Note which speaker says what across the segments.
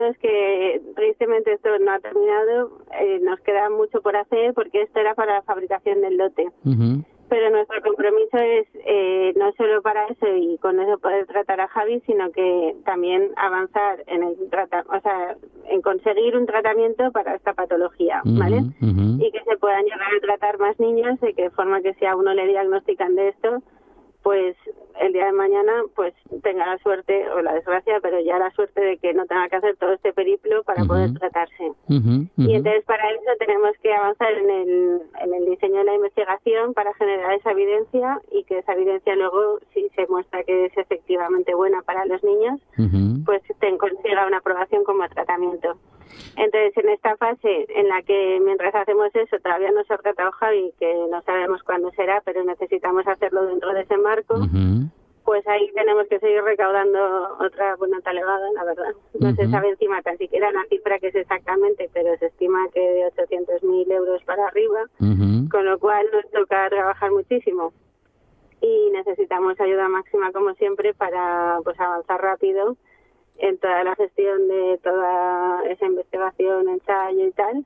Speaker 1: Es que tristemente esto no ha terminado, nos queda mucho por hacer porque esto era para la fabricación del lote. Uh-huh. Pero nuestro compromiso es no solo para eso y con eso poder tratar a Javi, sino que también avanzar en en conseguir un tratamiento para esta patología, ¿vale? Uh-huh. Y que se puedan llegar a tratar más niños, de que forma que si a uno le diagnostican de esto, pues el día de mañana pues tenga la suerte o la desgracia, pero ya la suerte de que no tenga que hacer todo este periplo para poder tratarse. Y entonces para eso tenemos que avanzar en el diseño de la investigación para generar esa evidencia y que esa evidencia luego, si se muestra que es efectivamente buena para los niños, pues consiga una aprobación como tratamiento. Entonces, en esta fase en la que mientras hacemos eso todavía no se ha tratado Javi, que no sabemos cuándo será, pero necesitamos hacerlo dentro de ese marco, pues ahí tenemos que seguir recaudando otra buena talegada, la verdad. No se sabe encima tan siquiera la cifra que es exactamente, pero se estima que de 800.000 euros para arriba, con lo cual nos toca trabajar muchísimo. Y necesitamos ayuda máxima, como siempre, para pues avanzar rápido en toda la gestión de toda esa investigación, ensayo y tal,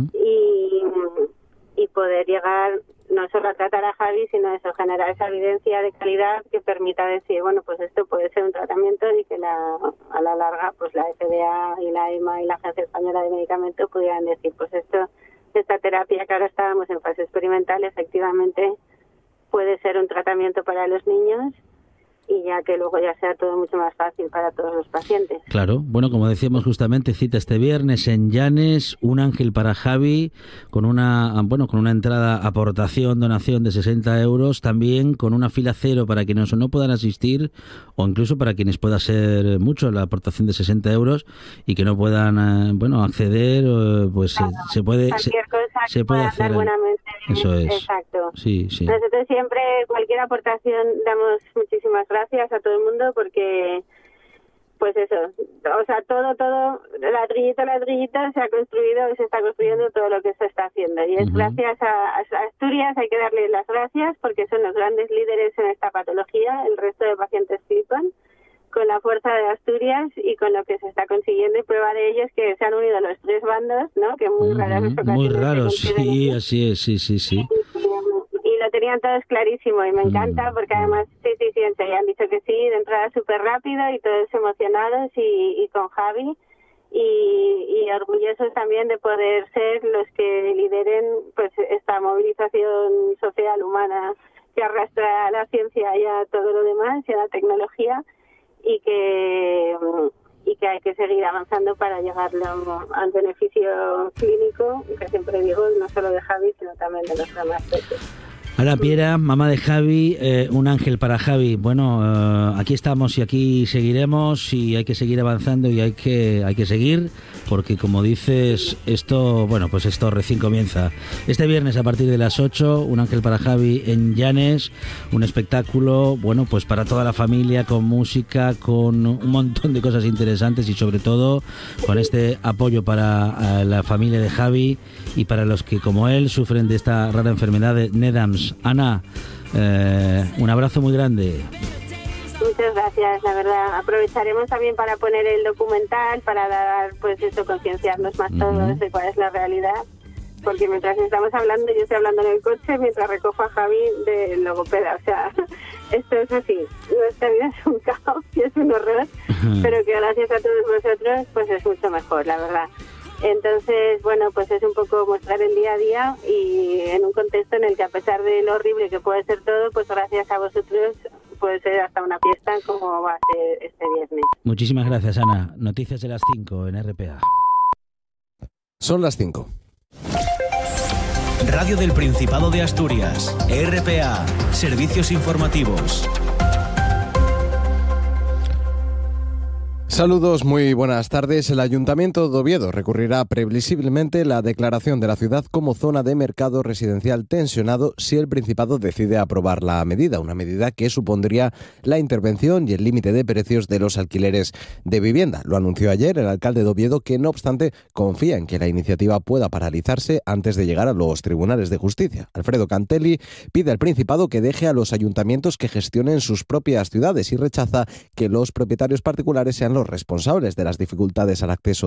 Speaker 1: y poder llegar no solo a tratar a Javi, sino eso, generar esa evidencia de calidad que permita decir, bueno, pues esto puede ser un tratamiento y que a la larga pues la FDA y la EMA y la Agencia Española de Medicamentos pudieran decir, pues esta terapia que ahora estábamos en fase experimental efectivamente puede ser un tratamiento para los niños, y ya que luego ya sea todo mucho más fácil para todos los pacientes.
Speaker 2: Claro, bueno, como decíamos justamente, cita este viernes en Llanes, Un ángel para Javi, con una entrada, aportación, donación de 60 euros, también con una fila cero para quienes no puedan asistir, o incluso para quienes pueda ser mucho la aportación de 60 euros y que no puedan, acceder, pues claro, se puede hacer
Speaker 1: buenamente.
Speaker 2: Eso es.
Speaker 1: Exacto.
Speaker 2: Sí.
Speaker 1: Nosotros siempre, cualquier aportación, damos muchísimas gracias a todo el mundo porque, pues eso, o sea, todo, ladrillito a ladrillito se ha construido y se está construyendo todo lo que se está haciendo. Y es gracias a Asturias, hay que darle las gracias porque son los grandes líderes en esta patología, el resto de pacientes flipan con la fuerza de Asturias y con lo que se está consiguiendo, y prueba de ello es que se han unido los tres bandos, ¿no? Que muy raras ocasiones.
Speaker 2: Muy raros, sí, así es, sí.
Speaker 1: Y lo tenían todos clarísimo y me encanta porque además sí, han dicho que sí, de entrada súper rápido y todos emocionados y con Javi y orgullosos también de poder ser los que lideren pues esta movilización social humana que arrastra a la ciencia y a todo lo demás y a la tecnología, y que hay que seguir avanzando para llegarlo al beneficio clínico, que siempre digo, no solo de Javi, sino también de los demás peces.
Speaker 2: Ana Piera, mamá de Javi, un ángel para Javi. Bueno, aquí estamos y aquí seguiremos, y hay que seguir avanzando y hay que seguir, porque como dices, esto recién comienza. Este viernes a partir de las 8, un ángel para Javi en Llanes, un espectáculo, pues para toda la familia, con música, con un montón de cosas interesantes y sobre todo con este apoyo para la familia de Javi y para los que como él sufren de esta rara enfermedad de NEDAMS. Ana, un abrazo muy grande.
Speaker 1: Muchas gracias, la verdad. Aprovecharemos también para poner el documental, para dar, concienciarnos más todos de cuál es la realidad. Porque mientras estamos hablando, yo estoy hablando en el coche mientras recojo a Javi de logopeda. O sea, esto es así. Nuestra vida es un caos y es un horror, pero que gracias a todos vosotros, pues es mucho mejor, la verdad. Entonces, pues es un poco mostrar el día a día y en un contexto en el que, a pesar de lo horrible que puede ser todo, pues gracias a vosotros puede ser hasta una fiesta como va a ser este viernes.
Speaker 2: Muchísimas gracias, Ana. Noticias de las 5 en RPA.
Speaker 3: Son las 5.
Speaker 4: Radio del Principado de Asturias, RPA, servicios informativos.
Speaker 3: Saludos, muy buenas tardes. El Ayuntamiento de Oviedo recurrirá previsiblemente la declaración de la ciudad como zona de mercado residencial tensionado si el Principado decide aprobar la medida, una medida que supondría la intervención y el límite de precios de los alquileres de vivienda. Lo anunció ayer el alcalde de Oviedo, que no obstante confía en que la iniciativa pueda paralizarse antes de llegar a los tribunales de justicia. Alfredo Cantelli pide al Principado que deje a los ayuntamientos que gestionen sus propias ciudades y rechaza que los propietarios particulares sean los responsables de las dificultades al acceso